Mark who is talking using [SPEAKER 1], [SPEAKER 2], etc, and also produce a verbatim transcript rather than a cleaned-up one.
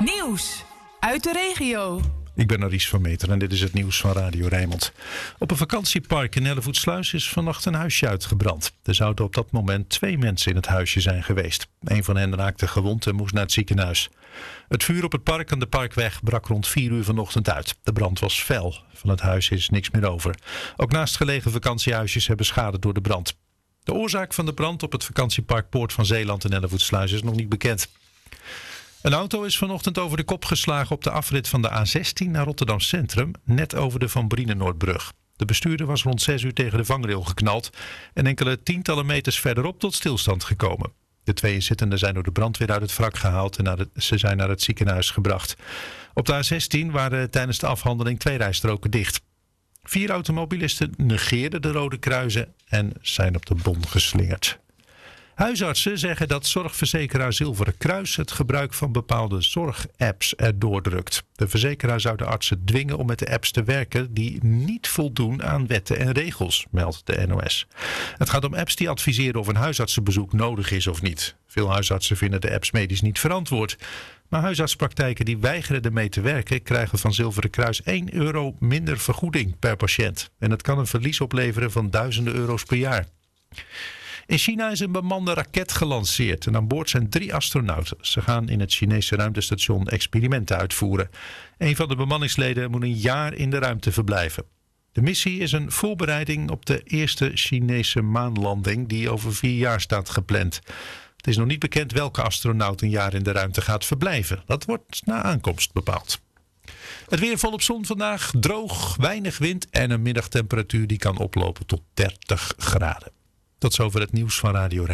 [SPEAKER 1] Nieuws uit de regio.
[SPEAKER 2] Ik ben Aries van Meter en dit is het nieuws van Radio Rijnmond. Op een vakantiepark in Hellevoetsluis is vannacht een huisje uitgebrand. Er zouden op dat moment twee mensen in het huisje zijn geweest. Een van hen raakte gewond en moest naar het ziekenhuis. Het vuur op het park aan de Parkweg brak rond vier uur vanochtend uit. De brand was fel. Van het huis is niks meer over. Ook naastgelegen vakantiehuisjes hebben schade door de brand. De oorzaak van de brand op het vakantiepark Poort van Zeeland in Hellevoetsluis is nog niet bekend. Een auto is vanochtend over de kop geslagen op de afrit van de A zestien naar Rotterdam Centrum, net over de Van Brienenoordbrug. De bestuurder was rond zes uur tegen de vangrail geknald en enkele tientallen meters verderop tot stilstand gekomen. De twee inzittenden zijn door de brandweer uit het wrak gehaald en naar de, ze zijn naar het ziekenhuis gebracht. Op de A zestien waren tijdens de afhandeling twee rijstroken dicht. Vier automobilisten negeerden de rode kruisen en zijn op de bon geslingerd. Huisartsen zeggen dat zorgverzekeraar Zilveren Kruis het gebruik van bepaalde zorgapps erdoor drukt. De verzekeraar zou de artsen dwingen om met de apps te werken die niet voldoen aan wetten en regels, meldt de N O S. Het gaat om apps die adviseren of een huisartsenbezoek nodig is of niet. Veel huisartsen vinden de apps medisch niet verantwoord. Maar huisartspraktijken die weigeren ermee te werken krijgen van Zilveren Kruis één euro minder vergoeding per patiënt. En het kan een verlies opleveren van duizenden euro's per jaar. In China is een bemande raket gelanceerd en aan boord zijn drie astronauten. Ze gaan in het Chinese ruimtestation experimenten uitvoeren. Een van de bemanningsleden moet een jaar in de ruimte verblijven. De missie is een voorbereiding op de eerste Chinese maanlanding die over vier jaar staat gepland. Het is nog niet bekend welke astronaut een jaar in de ruimte gaat verblijven. Dat wordt na aankomst bepaald. Het weer volop zon vandaag, droog, weinig wind en een middagtemperatuur die kan oplopen tot dertig graden. Tot zover het nieuws van Radio Rijnmond.